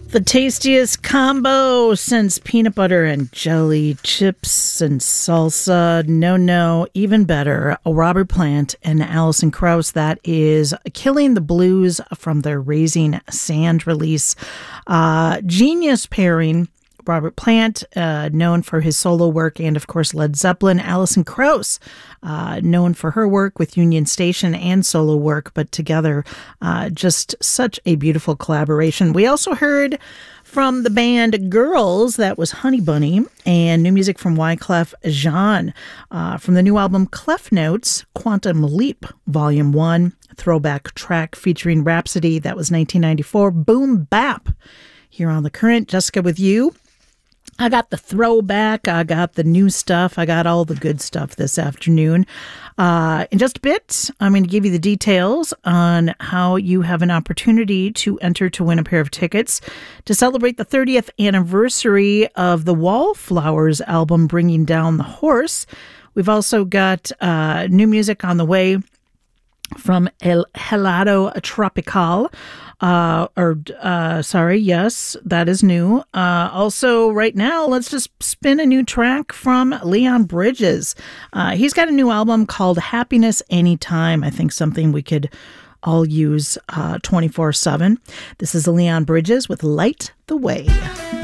The tastiest combo since peanut butter and jelly, chips and salsa. No, even better. Robert Plant and Alison Krauss. That is Killing the Blues from their Raising Sand release. Genius pairing. Robert Plant, known for his solo work and, of course, Led Zeppelin. Alison Krauss, known for her work with Union Station and solo work, but together, just such a beautiful collaboration. We also heard from the band Girls, that was Honey Bunny, and new music from Wyclef Jean. From the new album Clef Notes, Quantum Leap, Volume 1, throwback track featuring Rhapsody, that was 1994, Boom Bap. Here on The Current, Jessica with you. I got the throwback, I got the new stuff, I got all the good stuff this afternoon. In just a bit, I'm going to give you the details on how you have an opportunity to enter to win a pair of tickets to celebrate the 30th anniversary of the Wallflowers album, Bringing Down the Horse. We've also got new music on the way from El Helado Tropical. Yes, that is new. Also, right now, let's just spin a new track from Leon Bridges. He's got a new album called Happiness Anytime. I think something we could all use 24/7. This is Leon Bridges with Light the Way.